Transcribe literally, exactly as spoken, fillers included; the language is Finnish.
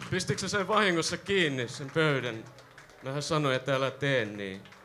Pistikö sä sen vahingossa kiinni sen pöydän? Mähän sanoin, että älä tee niin.